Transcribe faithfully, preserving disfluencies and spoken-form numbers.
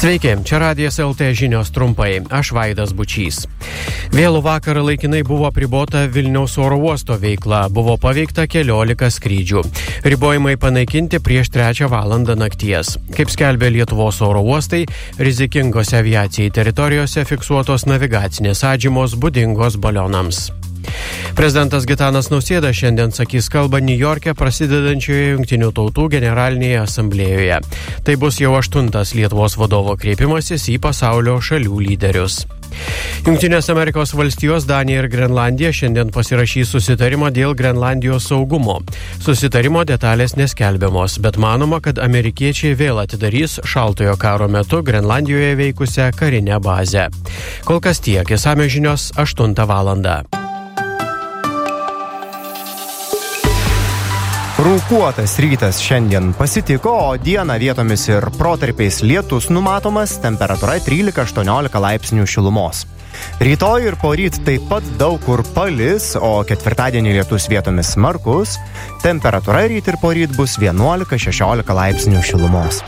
Sveiki, čia Radijas L T žinios trumpai, aš Vaidas Bučys. Vėlų vakarą laikinai buvo apribota Vilniaus oro uosto veikla, buvo paveikta keliolika skrydžių. Ribojimai panaikinti prieš trečią valandą nakties. Kaip skelbė Lietuvos oro uostai, rizikingose aviacijai teritorijose fiksuotos navigacinės atžymos būdingos balionams. Prezidentas Gitanas Nausėda šiandien sakys kalbą Niujorke prasidedančioje Jungtinių tautų generalinėje asamblėjoje. Tai bus jau aštuntas Lietuvos vadovo kreipimasis į pasaulio šalių lyderius. Jungtinės Amerikos valstijos, Danija ir Grenlandija šiandien pasirašys susitarimą dėl Grenlandijos saugumo. Susitarimo detalės neskelbiamos, bet manoma, kad amerikiečiai vėl atidarys šaltojo karo metu Grenlandijoje veikusią karinę bazę. Kol kas tiek, išsamios žinios aštuntą valandą. Rūkuotas rytas šiandien pasitiko, o dieną vietomis ir protarpiais lietus numatomas, temperatūra trylika aštuoniolika laipsnių šilumos. Rytoj ir poryt taip pat daug kur palis, o ketvirtadienį lietus vietomis smarkus, temperatūra ryt ir poryt bus vienuolika šešiolika laipsnių šilumos.